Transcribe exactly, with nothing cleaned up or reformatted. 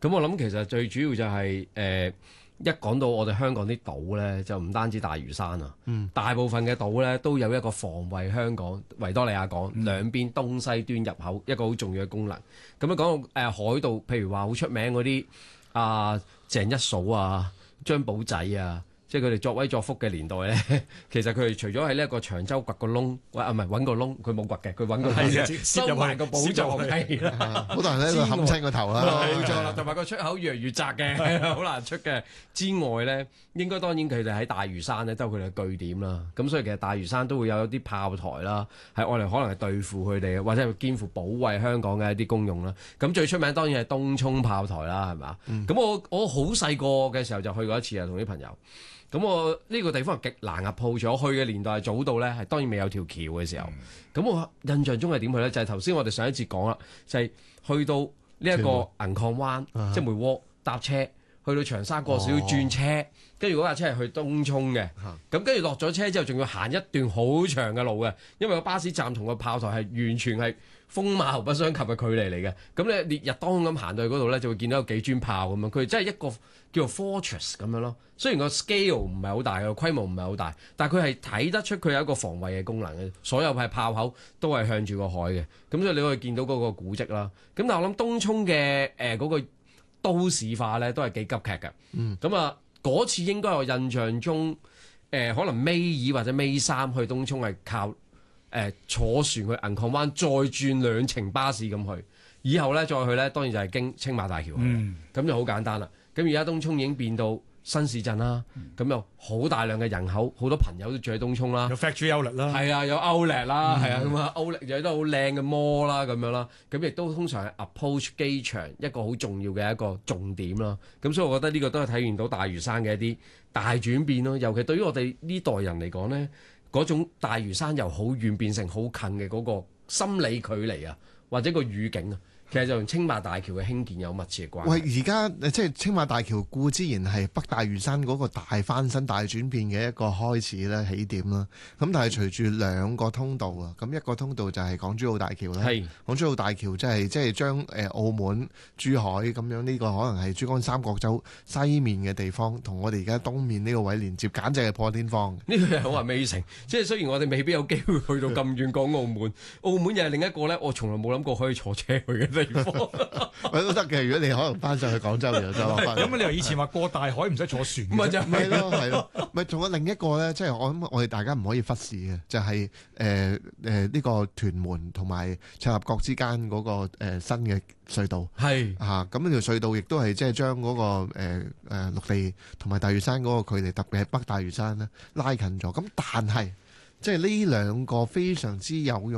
咁我諗其實最主要就係、是、誒、呃、一講到我哋香港啲島咧，就唔單止大嶼山啊，嗯、大部分嘅島咧都有一個防衛香港維多利亞港、嗯、兩邊東西端入口一個好重要嘅功能。咁樣講到誒、呃、海盜，譬如話好出名嗰啲啊鄭一嫂啊、張寶仔啊。即係佢哋作威作福嘅年代咧，其實佢哋除咗喺呢一個長洲掘個窿，喂啊唔係揾個窿，佢冇掘嘅，佢揾個窿收埋個寶藏係啦。 好多人喺度冚親個頭啦， 冇錯啦，同埋個出口越嚟越窄嘅，好難出嘅。之外咧，應該當然佢哋喺大嶼山咧都有佢哋嘅據點啦。咁所以其實大嶼山都會有一啲炮台啦，係愛嚟可能係對付佢哋，或者係肩負保衛香港嘅一啲功用啦。咁最出名當然係東涌炮台啦，係嘛？咁、嗯、我我好細個嘅時候就去過一次啊，同啲朋友。咁我呢個地方係極難入鋪咗，去嘅年代係早到咧，係當然未有條橋嘅時候。咁、嗯、我印象中係點去咧？就係頭先我哋上一節講啦，就係、是、去到呢一個銀礦灣，啊、即係梅窩搭車去到長沙過少少轉車，跟住嗰架車係去東涌嘅。咁跟住落咗車之後，仲要行一段好長嘅路嘅，因為個巴士站同個炮台係完全係風馬牛不相及嘅距離嚟嘅。咁你烈日當空咁行到去嗰度咧，就會見到有幾磚炮咁樣。佢真係一個叫做 fortress 咁樣咯。雖然個 scale 唔係好大，個規模唔係好大，但係佢係睇得出佢有一個防衛嘅功能嘅。所有係炮口都係向住個海嘅。咁所以你可以見到嗰個古蹟啦。咁但係我諗東涌嘅誒嗰個都市化咧都係幾急劇嘅。嗯。咁啊嗰次應該我印象中誒、呃、可能尾二或者尾三去東涌係靠誒、呃、坐船去銀礦灣，再轉兩程巴士咁去。以後咧再去咧當然就係經青馬大橋去。嗯。咁就好簡單啦。咁而家東涌已經變到新市鎮啦，咁有好大量嘅人口，好多朋友都住喺東涌啦。 有 factory outlet 啦， 係啊，有 outlet 啦，係啊，咁啊 outlet 又有得好靚嘅 mall 啦，咁樣啦，咁亦都通常係 approach 機場一個好重要嘅一個重點啦。咁所以我覺得呢個都係體現到大嶼山嘅一啲大轉變咯。尤其對於我哋呢代人嚟講咧，嗰種大嶼山由好遠變成好近嘅嗰個心理距離啊，或者個語境啊。其實就同青馬大橋嘅興建有密切嘅關係。 喂，而家即係青馬大橋固之然係北大嶼山嗰個大翻身、大轉變嘅一個開始啦、起點啦。咁但係隨住兩個通道啊，咁一個通道就係港珠澳大橋啦。係港珠澳大橋即係即係將誒澳門、珠海咁樣呢個可能係珠江三角洲西面嘅地方，同我哋而家東面呢個位連接，簡直係破天荒。 呢個係好 amazing。即係雖然我哋未必有機會去到咁遠講澳門，澳門又係另一個咧，我從來冇諗過可以坐車去嘅地方。 喂都得嘅，如果你可能翻上去廣州又得落翻。 咁你話以前話過大海唔使坐船， 咪就係咯，係咯。咪仲有另一個咧，即係我諗我哋大家唔可以忽視嘅，就係誒誒呢個屯門同埋赤鱲角之間嗰個誒新嘅隧道。係啊，咁呢條隧道亦都係即係將嗰個誒誒陸地同埋大嶼山嗰個距離，特別係北大嶼山咧拉近咗。咁但係即係呢兩個非常之有用。